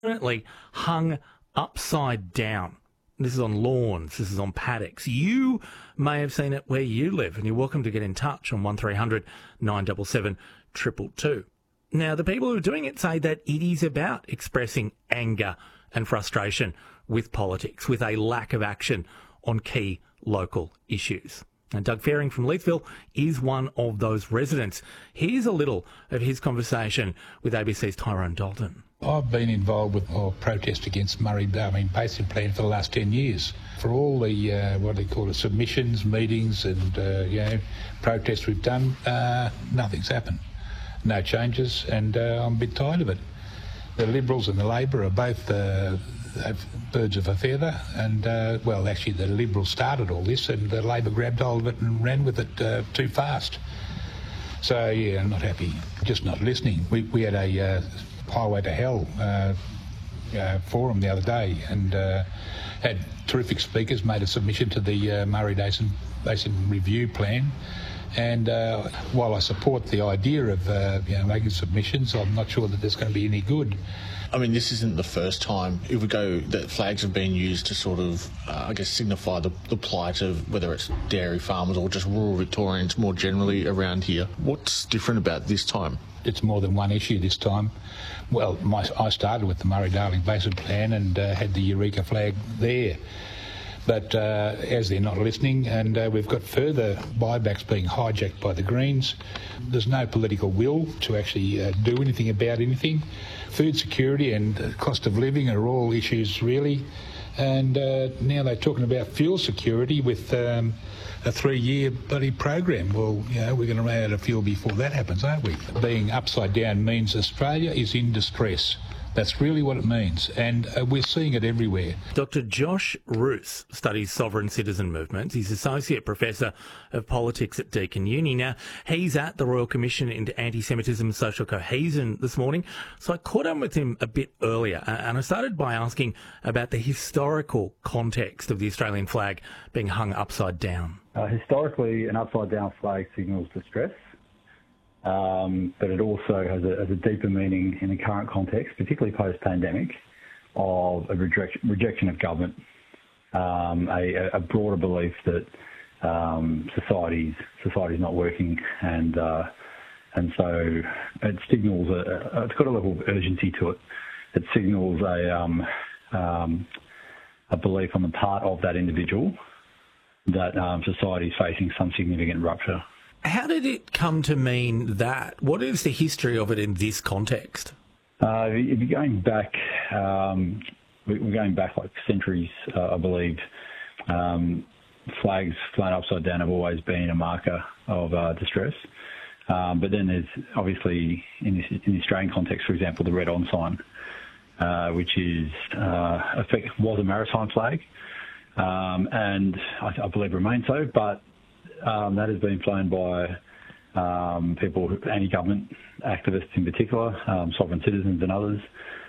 Currently hung upside down. This is on lawns, this is on paddocks. You may have seen it where you live, and you're welcome to get in touch on 1300 977 222. Now, the people who are doing it say that it is about expressing anger and frustration with politics, with a lack of action on key local issues. And Doug Faring from Leithville is one of those residents. Here's a little of his conversation with ABC's Tyrone Dalton. I've been involved with protest against Murray-Darling Basin Plan for the last 10 years. For all the, submissions, meetings and, protests we've done, nothing's happened. No changes, and I'm a bit tired of it. The Liberals and the Labor are both birds of a feather, and, actually the Liberals started all this and the Labor grabbed hold of it and ran with it too fast. So, I'm not happy, just not listening. We had a Highway to Hell forum the other day and had terrific speakers, made a submission to the Murray Basin Review Plan. And while I support the idea of making submissions, I'm not sure that there's going to be any good. I mean, this isn't the first time, if we go, that flags have been used to sort of, signify the plight of whether it's dairy farmers or just rural Victorians more generally around here. What's different about this time? It's more than one issue this time. Well, I started with the Murray-Darling Basin Plan and had the Eureka flag there. But as they're not listening, and we've got further buybacks being hijacked by the Greens, there's no political will to actually do anything about anything. Food security and cost of living are all issues, really. And now they're talking about fuel security with a 3-year bloody program. Well, we're going to run out of fuel before that happens, aren't we? Being upside down means Australia is in distress. That's really what it means, and we're seeing it everywhere. Dr. Josh Roos studies sovereign citizen movements. He's Associate Professor of Politics at Deakin Uni. Now, he's at the Royal Commission into Anti-Semitism and Social Cohesion this morning, so I caught up with him a bit earlier, and I started by asking about the historical context of the Australian flag being hung upside down. Historically, an upside-down flag signals distress. But it also has a deeper meaning in the current context, particularly post-pandemic, of a rejection of government, a broader belief that society's not working, and so it signals it's got a level of urgency to it. It signals a belief on the part of that individual that society is facing some significant rupture. How did it come to mean that? What is the history of it in this context? If you're going back, we're going back like centuries, I believe. Flags flown upside down have always been a marker of distress. But then there's obviously, in the Australian context, for example, the Red Ensign, which was a maritime flag, and I believe remains so, but that has been flown by people, anti-government activists in particular, sovereign citizens and others,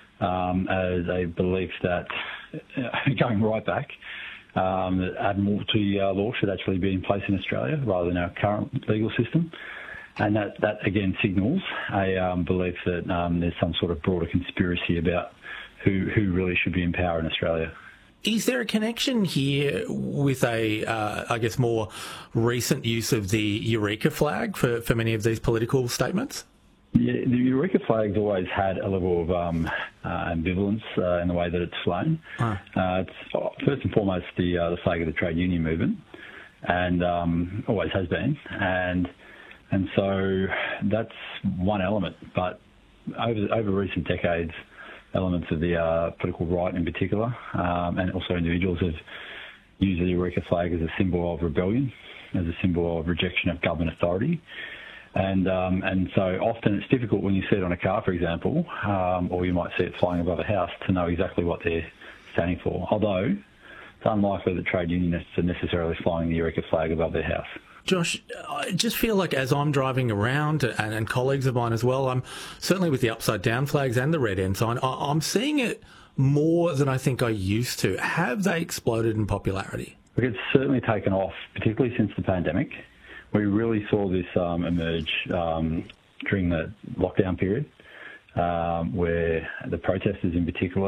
as a belief that, going right back, that Admiralty law should actually be in place in Australia rather than our current legal system. And that again signals a belief that there's some sort of broader conspiracy about who really should be in power in Australia. Is there a connection here with a, more recent use of the Eureka flag for many of these political statements? Yeah, the Eureka flag's always had a level of ambivalence in the way that it's flown. It's first and foremost the flag of the trade union movement, and always has been, and so that's one element. But over recent decades, elements of the political right in particular, and also individuals have used the Eureka flag as a symbol of rebellion, as a symbol of rejection of government authority. And so often it's difficult when you see it on a car, for example, or you might see it flying above a house, to know exactly what they're standing for. Although it's unlikely that trade unionists are necessarily flying the Eureka flag above their house. Josh, I just feel like as I'm driving around, and colleagues of mine as well, I'm certainly with the upside-down flags and the Red Ensign, I'm seeing it more than I think I used to. Have they exploded in popularity? Look, it's certainly taken off, particularly since the pandemic. We really saw this emerge during the lockdown period, where the protesters in particular